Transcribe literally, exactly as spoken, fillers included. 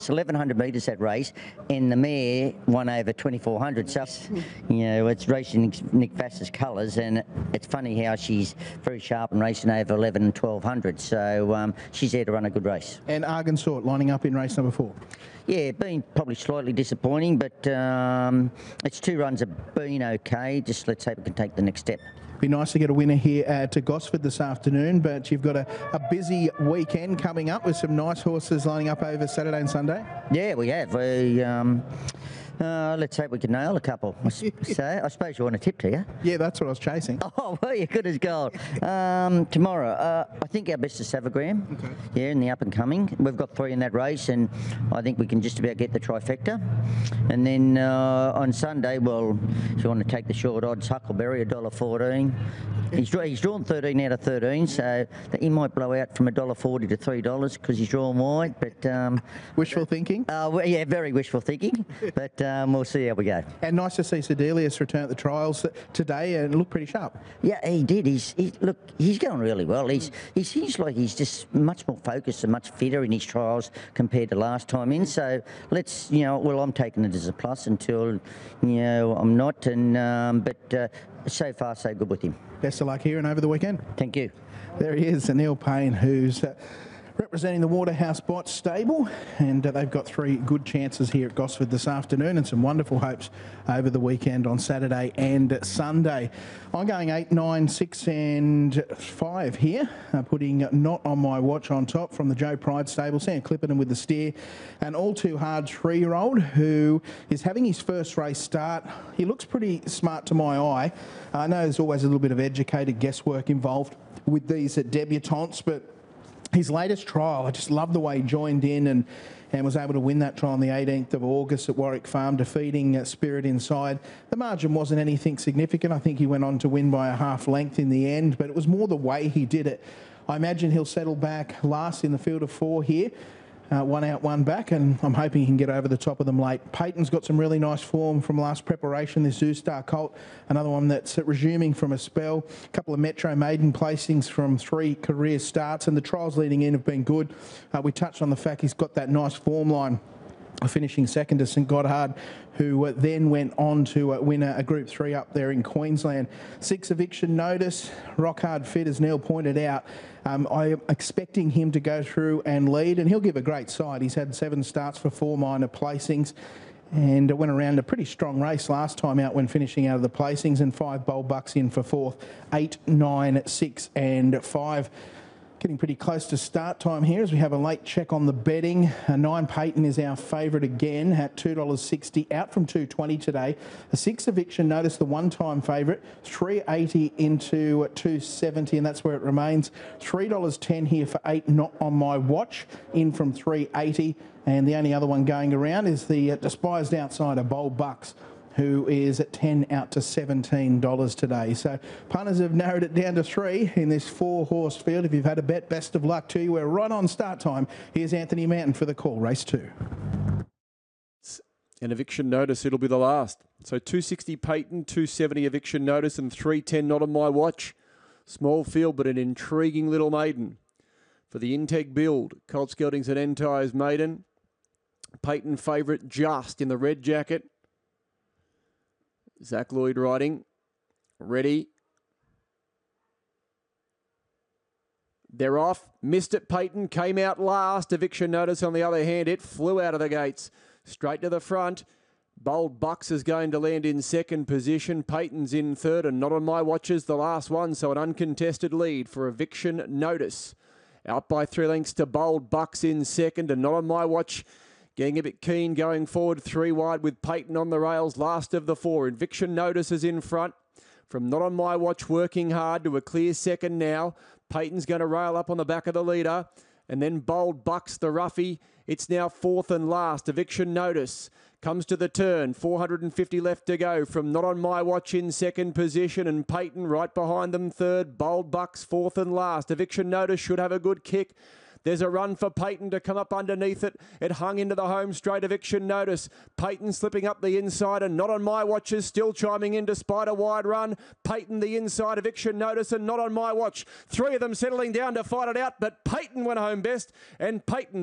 It's eleven hundred metres that race, and the mare won over twenty-four hundred. So, you know, it's racing Nick Vass's colours, and it's funny how she's very sharp and racing over eleven and twelve hundred. So um, she's there to run a good race. And Arkansas lining up in race number four. Yeah, been probably slightly disappointing, but um, its two runs have been okay. Just let's hope it can take the next step. Be nice to get a winner here at Gosford this afternoon, but you've got a, a busy weekend coming up with some nice horses lining up over Saturday and Sunday. Yeah, we have. We, um, uh, let's hope we can nail a couple. So I suppose you want a tip, do you? Yeah, that's what I was chasing. Oh, well, you're good as gold. Um, tomorrow, uh, I think our best is Savagram. Okay. Yeah, in the up and coming. We've got three in that race, and I think we can just about get the trifecta. And then uh, on Sunday, well, if you want to take the short odds, Huckleberry, one dollar fourteen. He's, he's drawn thirteen out of thirteen, so he might blow out from one dollar forty to three dollars because he's drawn wide. But um, wishful thinking? Uh, well, yeah, very wishful thinking. But um, we'll see how we go. And nice to see Sedelius return at the trials today and look pretty sharp. Yeah, he did. He's he, look, he's going really well. He's he seems like he's just much more focused and much fitter in his trials compared to last time in. So let's, you know, well, I'm taking it as a plus until, you know, I'm not. And um, but uh, so far so good with him. Best of luck here and over the weekend. Thank you. There he is, Neil Payne, who's uh, representing the Waterhouse Bott stable, and uh, they've got three good chances here at Gosford this afternoon and some wonderful hopes over the weekend on Saturday and Sunday. I'm going eight, nine, six and five here, uh, putting Not On My Watch on top from the Joe Pride stable. Sam Clipperton with the steer. An all too hard three-year-old who is having his first race start. He looks pretty smart to my eye. I know there's always a little bit of educated guesswork involved with these uh, debutantes, but his latest trial, I just love the way he joined in and, and was able to win that trial on the eighteenth of August at Warwick Farm, defeating uh, Spirit Inside. The margin wasn't anything significant. I think he went on to win by a half length in the end, but it was more the way he did it. I imagine he'll settle back last in the field of four here. Uh, one out, one back, and I'm hoping he can get over the top of them late. Peyton's got some really nice form from last preparation, this Zoostar colt, another one that's resuming from a spell. A couple of Metro maiden placings from three career starts, and the trials leading in have been good. Uh, we touched on the fact he's got that nice form line, finishing second to St Goddard, who uh, then went on to uh, win a, a Group three up there in Queensland. Six eviction notice, rock hard fit, as Neil pointed out. Um, I am expecting him to go through and lead, and he'll give a great side. He's had seven starts for four minor placings, and went around a pretty strong race last time out when finishing out of the placings, and five bold bucks in for fourth. Eight, nine, six and five. Getting pretty close to start time here as we have a late check on the betting. A nine Peyton is our favourite again at two dollars sixty, out from two twenty today. A six eviction notice, the one-time favourite, three eighty into two seventy, and that's where it remains. three dollars ten here for eight, Not On My Watch, in from three eighty. And the only other one going around is the uh, despised outsider, Bold Bucks, who is at ten out to seventeen dollars today. So punters have narrowed it down to three in this four-horse field. If you've had a bet, best of luck to you. We're right on start time. Here's Anthony Mountain for the call, race two. An eviction notice, it'll be the last. So two sixty Peyton, two seventy eviction notice, and three ten Not On My Watch. Small field, but an intriguing little maiden. For the Integ build, Colt Skelding's an Entires maiden. Peyton favourite just in the red jacket. Zach Lloyd riding. Ready. They're off. Missed it, Peyton. Came out last. Eviction notice on the other hand. It flew out of the gates. Straight to the front. Bold Bucks is going to land in second position. Peyton's in third, and Not On My Watch is the last one. So an uncontested lead for eviction notice. Out by three lengths to Bold Bucks in second, and Not On My Watch getting a bit keen going forward, three wide with Peyton on the rails, last of the four. Eviction notice is in front. From Not On My Watch, working hard to a clear second now. Peyton's going to rail up on the back of the leader. And then Bold Bucks, the roughie. It's now fourth and last. Eviction notice comes to the turn. four hundred fifty left to go from Not On My Watch in second position, and Peyton right behind them third. Bold Bucks fourth and last. Eviction notice should have a good kick. There's a run for Peyton to come up underneath it. It hung into the home straight. Eviction notice. Peyton slipping up the inside, and Not On My Watch is still chiming in despite a wide run. Peyton the inside. Eviction notice and Not On My Watch. Three of them settling down to fight it out, but Peyton went home best, and Peyton